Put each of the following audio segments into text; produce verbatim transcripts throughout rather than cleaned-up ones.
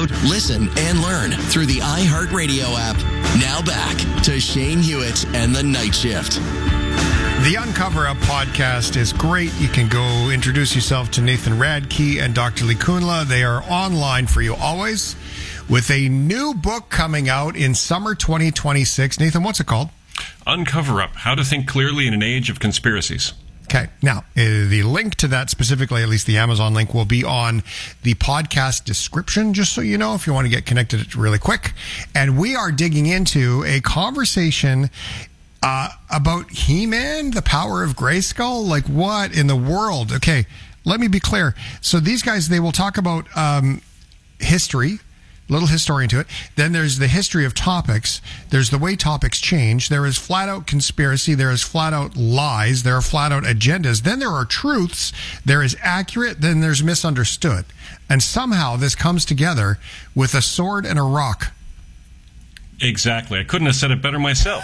Download, listen, and learn through the iHeartRadio app. Now back to Shane Hewitt and the Night Shift. The Uncover Up podcast is great. You can go introduce yourself to Nathan Radke and Doctor Lee Kunla. They are online for you always with a new book coming out in summer twenty twenty-six. Nathan, what's it called? Uncover Up, How to Think Clearly in an Age of Conspiracies. Okay. Now, uh, the link to that specifically, at least the Amazon link, will be on the podcast description, just so you know, if you want to get connected really quick. And we are digging into a conversation Uh, about He-Man, the power of Grayskull? Like, what in the world? Okay, let me be clear. So these guys, they will talk about um, history, little historian to it. Then there's the history of topics. There's the way topics change. There is flat-out conspiracy. There is flat-out lies. There are flat-out agendas. Then there are truths. There is accurate. Then there's misunderstood. And somehow this comes together with a sword and a rock. Exactly. I couldn't have said it better myself.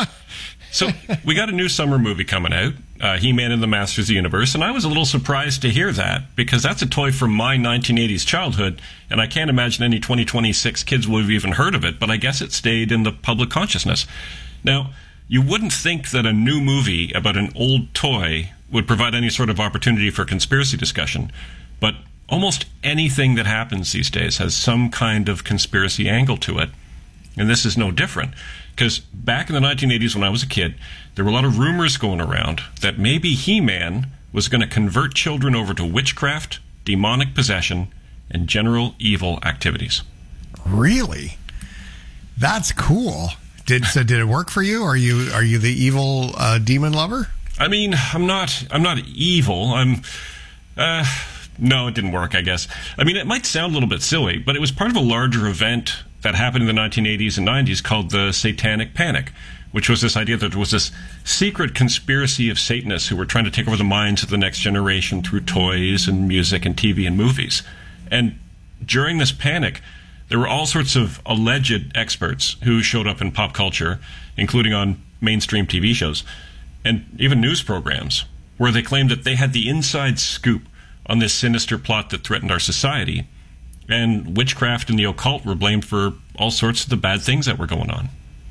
So we got a new summer movie coming out, uh, He-Man and the Masters of the Universe, and I was a little surprised to hear that, because that's a toy from my nineteen eighties childhood, and I can't imagine any twenty twenty-six kids would have even heard of it, but I guess it stayed in the public consciousness. Now, you wouldn't think that a new movie about an old toy would provide any sort of opportunity for conspiracy discussion, but almost anything that happens these days has some kind of conspiracy angle to it, and this is no different. Because back in the nineteen eighties when I was a kid, there were a lot of rumors going around that maybe He-Man was going to convert children over to witchcraft, demonic possession, and general evil activities. Really? That's cool. Did so did it work for you? Are you are you the evil uh, demon lover? I mean, I'm not I'm not evil. I'm uh no, it didn't work, I guess. I mean, it might sound a little bit silly, but it was part of a larger event that happened in the nineteen eighties and nineties called the Satanic Panic, which was this idea that there was this secret conspiracy of Satanists who were trying to take over the minds of the next generation through toys and music and T V and movies. And during this panic, there were all sorts of alleged experts who showed up in pop culture, including on mainstream T V shows, and even news programs, where they claimed that they had the inside scoop on this sinister plot that threatened our society. And witchcraft and the occult were blamed for all sorts of the bad things that were going on.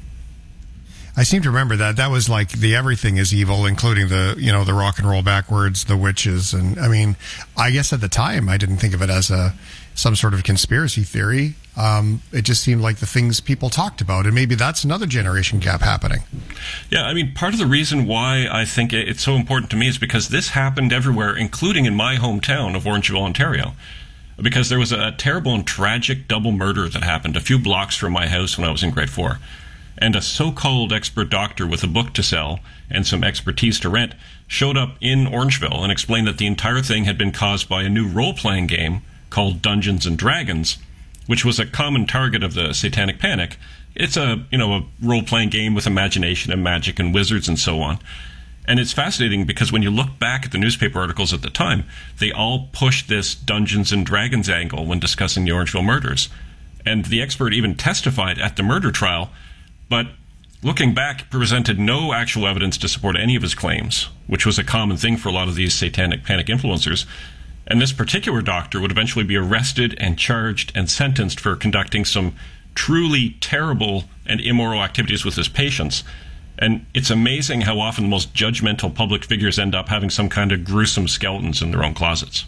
I seem to remember that. That was like the everything is evil, including the, you know, the rock and roll backwards, the witches. And I mean, I guess at the time I didn't think of it as a some sort of conspiracy theory. Um, it just seemed like the things people talked about. And maybe that's another generation gap happening. Yeah, I mean, part of the reason why I think it's so important to me is because this happened everywhere, including in my hometown of Orangeville, Ontario. Because there was a terrible and tragic double murder that happened a few blocks from my house when I was in grade four. And a so-called expert doctor with a book to sell and some expertise to rent showed up in Orangeville and explained that the entire thing had been caused by a new role-playing game called Dungeons and Dragons, which was a common target of the Satanic Panic. It's a, you know, a role-playing game with imagination and magic and wizards and so on. And it's fascinating because when you look back at the newspaper articles at the time, they all pushed this Dungeons and Dragons angle when discussing the Orangeville murders. And the expert even testified at the murder trial, but looking back, presented no actual evidence to support any of his claims, which was a common thing for a lot of these Satanic Panic influencers. And this particular doctor would eventually be arrested and charged and sentenced for conducting some truly terrible and immoral activities with his patients. And it's amazing how often the most judgmental public figures end up having some kind of gruesome skeletons in their own closets.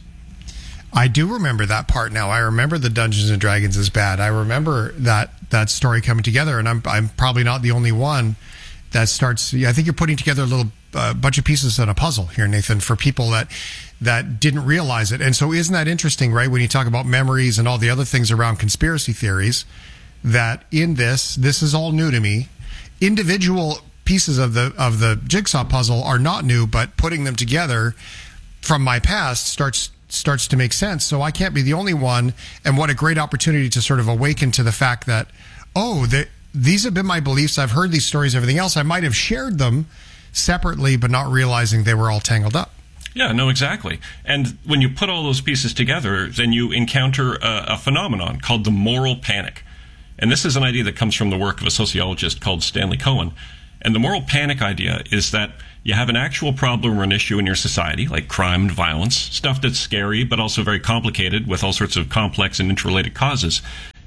I do remember that part now. I remember the Dungeons and Dragons is bad. I remember that that story coming together, and I'm I'm probably not the only one that starts. I think you're putting together a little uh, bunch of pieces in a puzzle here, Nathan, for people that that didn't realize it. And so, isn't that interesting, right? When you talk about memories and all the other things around conspiracy theories, that in this, this is all new to me. Individual pieces of the of the jigsaw puzzle are not new, but putting them together from my past starts starts to make sense. So I can't be the only one. And what a great opportunity to sort of awaken to the fact that, oh, the, these have been my beliefs. I've heard these stories, everything else. I might have shared them separately, but not realizing they were all tangled up. Yeah, no, exactly. And when you put all those pieces together, then you encounter a, a phenomenon called the moral panic. And this is an idea that comes from the work of a sociologist called Stanley Cohen. And the moral panic idea is that you have an actual problem or an issue in your society, like crime and violence, stuff that's scary but also very complicated with all sorts of complex and interrelated causes.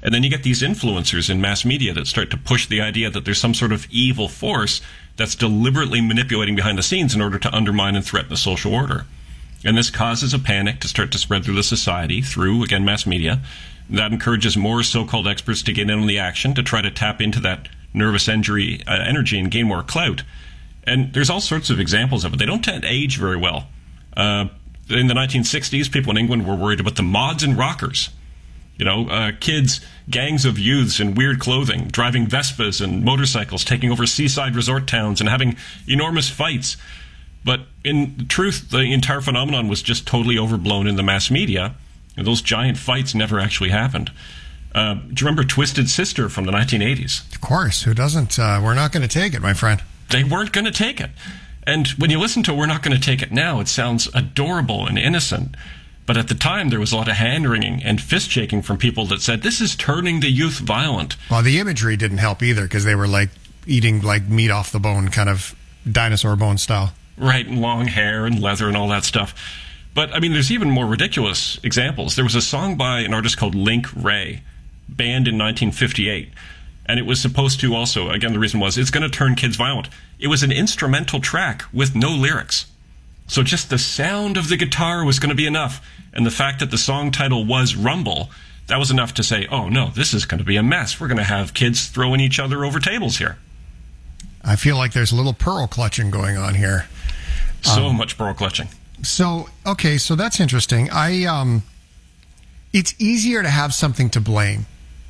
And then you get these influencers in mass media that start to push the idea that there's some sort of evil force that's deliberately manipulating behind the scenes in order to undermine and threaten the social order. And this causes a panic to start to spread through the society through, again, mass media. That encourages more so-called experts to get in on the action, to try to tap into that nervous injury, uh, energy and gain more clout. And there's all sorts of examples of it. They don't tend to age very well. Uh, in the nineteen sixties, people in England were worried about the mods and rockers. You know, uh, kids, gangs of youths in weird clothing, driving Vespas and motorcycles, taking over seaside resort towns and having enormous fights. But in truth, the entire phenomenon was just totally overblown in the mass media, and those giant fights never actually happened. Uh, do you remember Twisted Sister from the nineteen eighties? Of course. Who doesn't? Uh, we're not going to take it, my friend. They weren't going to take it. And when you listen to We're Not Going to Take It Now, it sounds adorable and innocent. But at the time, there was a lot of hand-wringing and fist-shaking from people that said, this is turning the youth violent. Well, the imagery didn't help either, because they were like eating like meat off the bone, kind of dinosaur bone style. Right, and long hair and leather and all that stuff. But, I mean, there's even more ridiculous examples. There was a song by an artist called Link Wray, banned in nineteen fifty-eight. And it was supposed to also, again, the reason was, it's going to turn kids violent. It was an instrumental track with no lyrics. So just the sound of the guitar was going to be enough. And the fact that the song title was Rumble, that was enough to say, oh, no, this is going to be a mess. We're going to have kids throwing each other over tables here. I feel like there's a little pearl clutching going on here. So um, much pearl clutching. So, okay, so that's interesting. I, um, it's easier to have something to blame.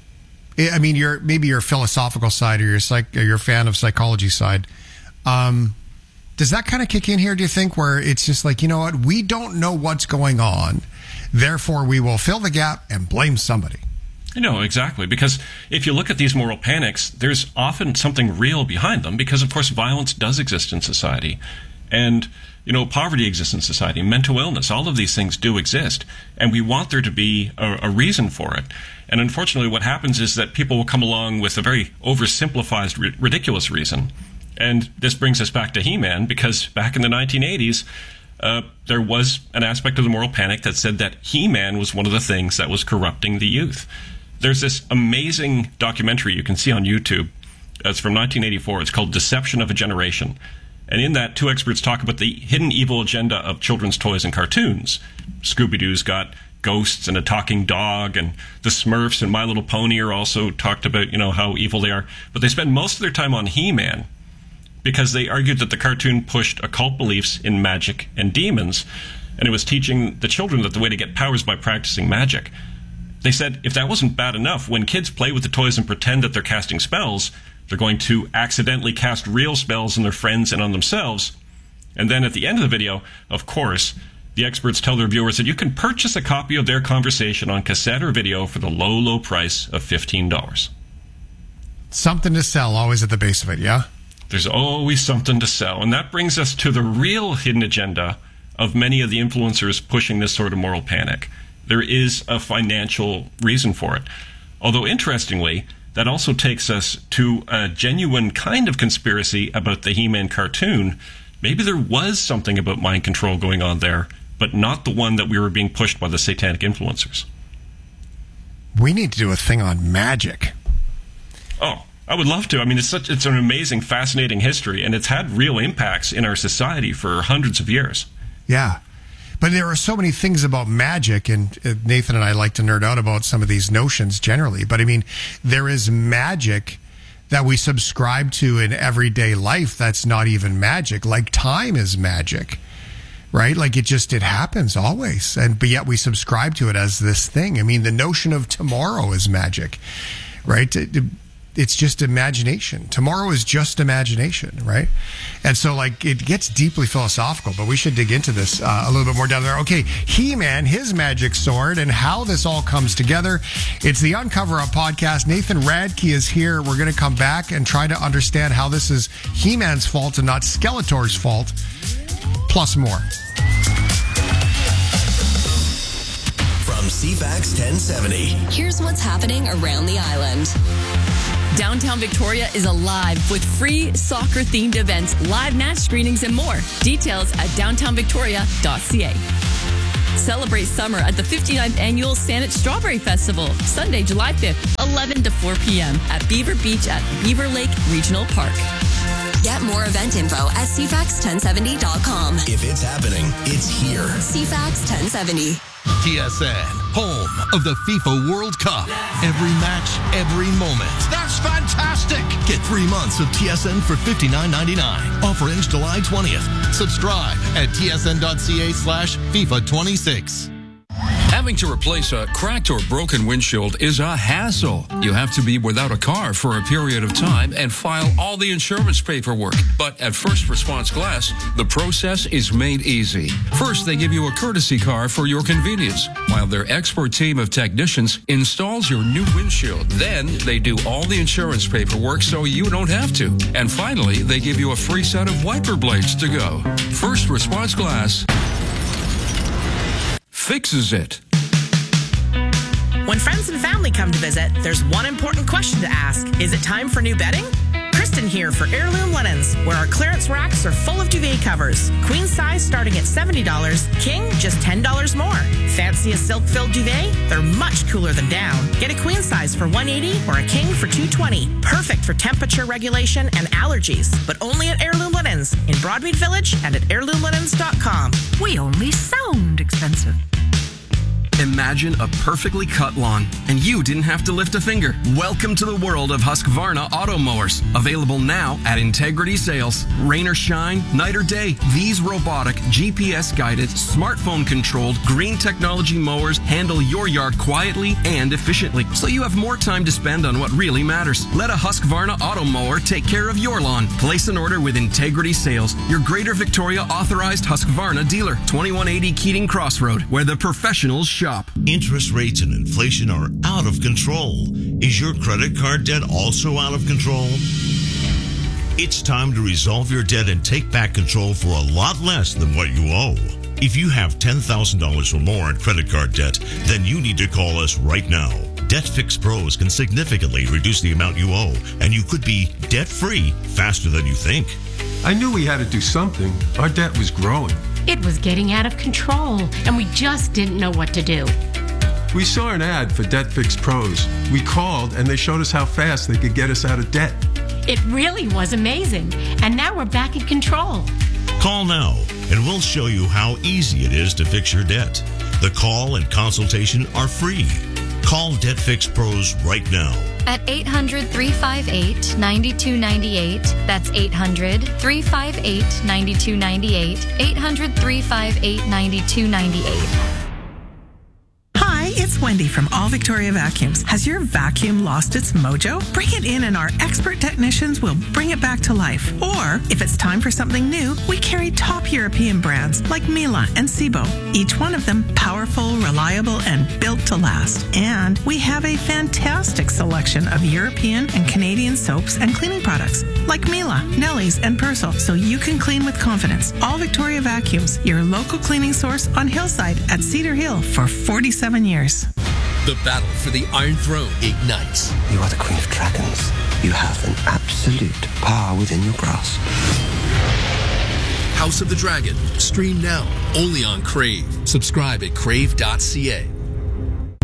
I mean, you're maybe your philosophical side or your psych, or your fan of psychology side. Um, does that kind of kick in here, do you think, where it's just like, you know what, we don't know what's going on, therefore we will fill the gap and blame somebody? No, exactly. Because if you look at these moral panics, there's often something real behind them because, of course, violence does exist in society. And, you know, poverty exists in society, mental illness, all of these things do exist. And we want there to be a, a reason for it. And unfortunately, what happens is that people will come along with a very oversimplified, ri- ridiculous reason. And this brings us back to He-Man, because back in the nineteen eighties, uh, there was an aspect of the moral panic that said that He-Man was one of the things that was corrupting the youth. There's this amazing documentary you can see on YouTube. It's from nineteen eighty-four. It's called Deception of a Generation. And in that, two experts talk about the hidden evil agenda of children's toys and cartoons. Scooby-Doo's got ghosts and a talking dog, and the Smurfs and My Little Pony are also talked about, you know, how evil they are. But they spend most of their time on He-Man because they argued that the cartoon pushed occult beliefs in magic and demons, and it was teaching the children that the way to get powers by practicing magic. They said if that wasn't bad enough, when kids play with the toys and pretend that they're casting spells, they're going to accidentally cast real spells on their friends and on themselves. And then at the end of the video, of course, the experts tell their viewers that you can purchase a copy of their conversation on cassette or video for the low, low price of fifteen dollars. Something to sell, always at the base of it, yeah? There's always something to sell. And that brings us to the real hidden agenda of many of the influencers pushing this sort of moral panic. There is a financial reason for it. Although, interestingly, that also takes us to a genuine kind of conspiracy about the He-Man cartoon. Maybe there was something about mind control going on there, but not the one that we were being pushed by the satanic influencers. We need to do a thing on magic. Oh, I would love to. I mean, it's such it's an amazing, fascinating history, and it's had real impacts in our society for hundreds of years. Yeah. But there are so many things about magic, and Nathan and I like to nerd out about some of these notions generally. But I mean, there is magic that we subscribe to in everyday life that's not even magic. Like time is magic, right? Like it just, it happens always. And but yet we subscribe to it as this thing. I mean, the notion of tomorrow is magic, right? It, it, It's just imagination. Tomorrow is just imagination, right? And so, like, it gets deeply philosophical, but we should dig into this uh, a little bit more down there. Okay, He-Man, his magic sword, and how this all comes together. It's the Uncover Up podcast. Nathan Radke is here. We're going to come back and try to understand how this is He-Man's fault and not Skeletor's fault, plus more. From C FAX ten seventy. Here's what's happening around the island. Downtown Victoria is alive with free soccer-themed events, live match screenings, and more. Details at downtown victoria dot c a. Celebrate summer at the fifty-ninth Annual Saanich Strawberry Festival, Sunday, July fifth, eleven eleven to four p.m. at Beaver Beach at Beaver Lake Regional Park. Get more event info at C FAX ten seventy dot com. If it's happening, it's here. C FAX ten seventy. T S N, home of the FIFA World Cup. Every match, every moment. That's fantastic! Get three months of T S N for fifty-nine ninety-nine. Offer ends July twentieth. Subscribe at tsn.ca slash FIFA 26. Having to replace a cracked or broken windshield is a hassle. You have to be without a car for a period of time and file all the insurance paperwork. But at First Response Glass, the process is made easy. First, they give you a courtesy car for your convenience, while their expert team of technicians installs your new windshield. Then, they do all the insurance paperwork so you don't have to. And finally, they give you a free set of wiper blades to go. First Response Glass fixes it. When friends and family come to visit, there's one important question to ask. Is it time for new bedding? Kristen here for Heirloom Linens, where our clearance racks are full of duvet covers. Queen size starting at seventy dollars, king just ten dollars more. Fancy a silk-filled duvet? They're much cooler than down. Get a queen size for one hundred eighty dollars or a king for two hundred twenty dollars. Perfect for temperature regulation and allergies, but only at Heirloom Linens in Broadmead Village and at heirloom linens dot com. We only sound expensive. Imagine a perfectly cut lawn, and you didn't have to lift a finger. Welcome to the world of Husqvarna auto mowers. Available now at Integrity Sales. Rain or shine, night or day, these robotic, G P S-guided, smartphone-controlled, green technology mowers handle your yard quietly and efficiently, so you have more time to spend on what really matters. Let a Husqvarna auto mower take care of your lawn. Place an order with Integrity Sales, your Greater Victoria authorized Husqvarna dealer. twenty-one eighty Keating Crossroad, where the professionals shop. Interest rates and inflation are out of control. Is your credit card debt also out of control? It's time to resolve your debt and take back control for a lot less than what you owe. If you have ten thousand dollars or more in credit card debt, then you need to call us right now. Debt Fix Pros can significantly reduce the amount you owe, and you could be debt-free faster than you think. I knew we had to do something. Our debt was growing. It was getting out of control, and we just didn't know what to do. We saw an ad for Debt Fix Pros. We called, and they showed us how fast they could get us out of debt. It really was amazing, and now we're back in control. Call now, and we'll show you how easy it is to fix your debt. The call and consultation are free. Call Debt Fix Pros right now. At eight hundred, three five eight, nine two nine eight. That's eight hundred, three five eight, nine two nine eight. eight hundred, three five eight, nine two nine eight. Hi, it's Wendy from All Victoria Vacuums. Has your vacuum lost its mojo? Bring it in and our expert technicians will bring it back to life. Or, if it's time for something new, we carry top European brands like Miele and Sebo. Each one of them powerful, reliable, and built to last. And we have a fantastic selection of European and Canadian soaps and cleaning products like Miele, Nelly's, and Persil, so you can clean with confidence. All Victoria Vacuums, your local cleaning source on Hillside at Cedar Hill for forty-seven years. The battle for the Iron Throne ignites. You are the Queen of Dragons. You have an absolute power within your grasp. House of the Dragon. Stream now only on Crave. Subscribe at crave dot c a.